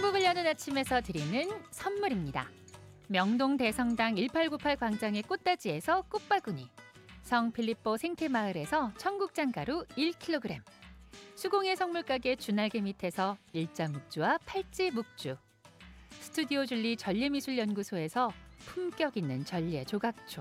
행복을 여는 아침에서 드리는 선물입니다. 명동 대성당 1898 광장의 꽃다지에서 꽃바구니, 성 필리포 생태마을에서 청국장가루 1kg, 수공예 선물가게 주날개 밑에서 일자 묵주와 팔찌 묵주, 스튜디오 줄리 전래미술연구소에서 품격 있는 전래 조각초,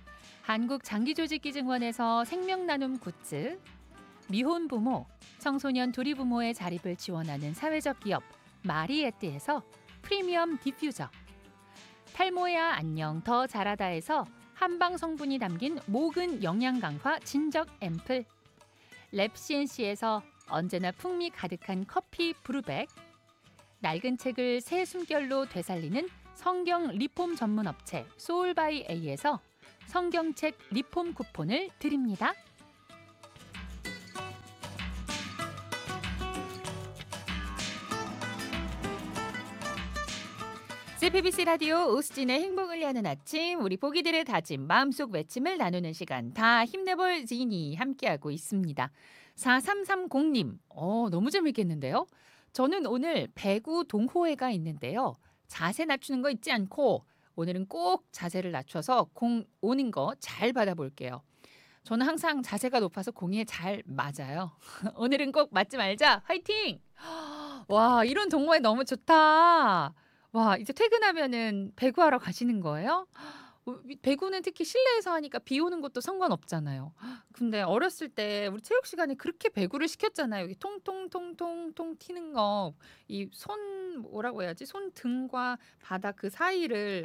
한국장기조직기증원에서 생명나눔 굿즈, 미혼 부모, 청소년 두리 부모의 자립을 지원하는 사회적 기업 마리에뜨에서 프리미엄 디퓨저, 탈모야 안녕 더 자라다에서 한방 성분이 담긴 모근 영양 강화 진적 앰플, 랩CNC에서 언제나 풍미 가득한 커피 브루백, 낡은 책을 새 숨결로 되살리는 성경 리폼 전문 업체 소울바이 A에서 성경책 리폼 쿠폰을 드립니다. JPBC 라디오 오수진의 행복을 여는 아침, 우리 보기들의 다짐, 마음속 외침을 나누는 시간, 다 힘내볼 지니 함께하고 있습니다. 4330님, 너무 재밌겠는데요? 저는 오늘 배구 동호회가 있는데요. 자세 낮추는 거 잊지 않고 오늘은 꼭 자세를 낮춰서 공 오는 거 잘 받아볼게요. 저는 항상 자세가 높아서 공에 잘 맞아요. 오늘은 꼭 맞지 말자. 화이팅! 와, 이런 동호회 너무 좋다. 와, 이제 퇴근하면은 배구하러 가시는 거예요? 배구는 특히 실내에서 하니까 비 오는 것도 상관없잖아요. 근데 어렸을 때 우리 체육 시간에 그렇게 배구를 시켰잖아요. 여기 통통통통통 튀는 거, 이 손 뭐라고 해야지? 손등과 바닥 그 사이를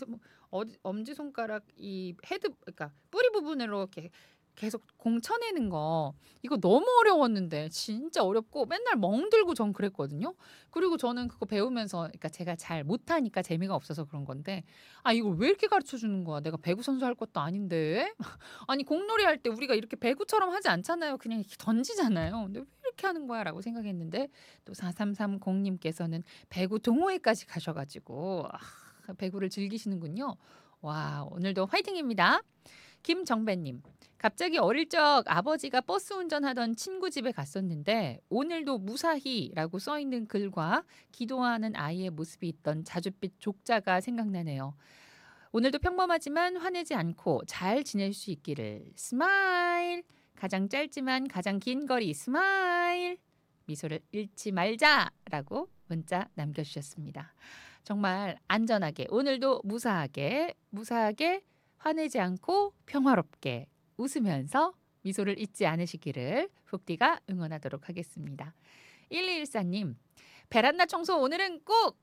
엄지 손가락 이 헤드, 그러니까 뿌리 부분으로 이렇게 계속 공 쳐내는 거, 이거 너무 어려웠는데 진짜 어렵고 맨날 멍들고 전 그랬거든요. 그리고 저는 그거 배우면서, 그러니까 제가 잘 못하니까 재미가 없어서 그런 건데, 이걸 왜 이렇게 가르쳐 주는 거야? 내가 배구 선수 할 것도 아닌데. 아니, 공놀이 할 때 우리가 이렇게 배구처럼 하지 않잖아요. 그냥 이렇게 던지잖아요. 근데 왜 이렇게 하는 거야? 라고 생각했는데, 또 4330님께서는 배구 동호회까지 가셔가지고 배구를 즐기시는군요. 와, 오늘도 화이팅입니다. 김정배님, 갑자기 어릴 적 아버지가 버스 운전하던 친구 집에 갔었는데 오늘도 무사히라고 써있는 글과 기도하는 아이의 모습이 있던 자줏빛 족자가 생각나네요. 오늘도 평범하지만 화내지 않고 잘 지낼 수 있기를. 스마일. 가장 짧지만 가장 긴 거리 스마일. 미소를 잃지 말자라고 문자 남겨주셨습니다. 정말 안전하게, 오늘도 무사하게 화내지 않고 평화롭게 웃으면서 미소를 잊지 않으시기를 훅디가 응원하도록 하겠습니다. 1214님, 베란다 청소 오늘은 꼭!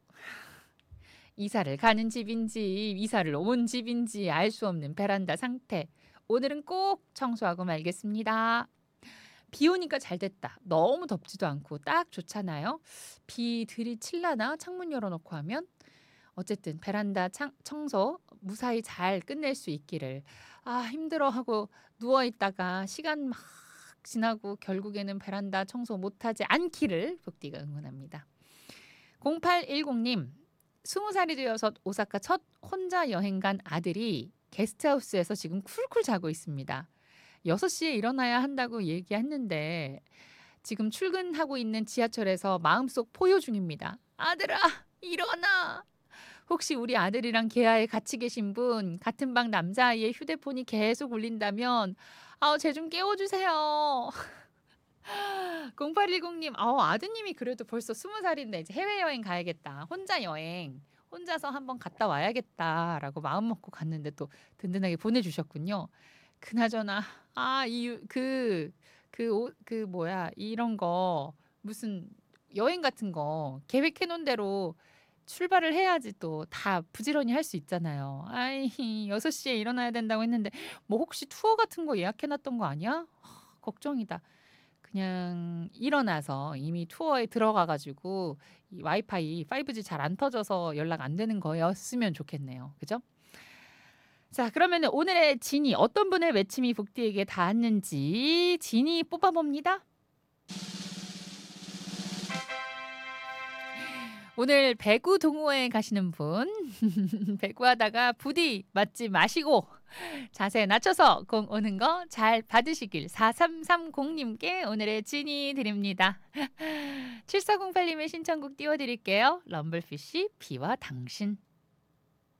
이사를 가는 집인지 이사를 온 집인지 알 수 없는 베란다 상태. 오늘은 꼭 청소하고 말겠습니다. 비 오니까 잘 됐다. 너무 덥지도 않고 딱 좋잖아요. 비 들이칠라나 창문 열어놓고 하면. 어쨌든 베란다 청소 무사히 잘 끝낼 수 있기를. 힘들어하고 누워있다가 시간 막 지나고 결국에는 베란다 청소 못하지 않기를 북디가 응원합니다. 0810님, 20살이 되어서 오사카 첫 혼자 여행 간 아들이 게스트하우스에서 지금 쿨쿨 자고 있습니다. 6시에 일어나야 한다고 얘기했는데 지금 출근하고 있는 지하철에서 마음속 포효 중입니다. 아들아, 일어나! 혹시 우리 아들이랑 계야에 같이 계신 분, 같은 방 남자아이의 휴대폰이 계속 울린다면 쟤 좀 깨워주세요. 0810님, 아드님이 그래도 벌써 20살인데 이제 해외여행 가야겠다. 혼자 여행, 혼자서 한번 갔다 와야겠다라고 마음 먹고 갔는데 또 든든하게 보내주셨군요. 그나저나 이런 거 무슨 여행 같은 거 계획해 놓은 대로 출발을 해야지 또 다 부지런히 할 수 있잖아요. 6시에 일어나야 된다고 했는데 뭐 혹시 투어 같은 거 예약해 놨던 거 아니야? 걱정이다. 그냥 일어나서 이미 투어에 들어가가지고 이 와이파이 5G 잘 안 터져서 연락 안 되는 거였으면 좋겠네요. 그죠? 자, 그러면 오늘의 진이 어떤 분의 외침이 북디에게 닿았는지 진이 뽑아봅니다. 오늘 배구 동호회 가시는 분 배구하다가 부디 맞지 마시고 자세 낮춰서 공 오는 거 잘 받으시길 4330님께 오늘의 진이 드립니다. 7408님의 신청곡 띄워드릴게요. 럼블피쉬 비와 당신.